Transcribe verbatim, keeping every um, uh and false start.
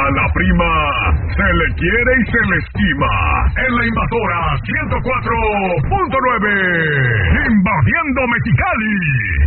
A la prima se le quiere y se le estima. En la invasora ciento cuatro punto nueve. Invadiendo Mexicali.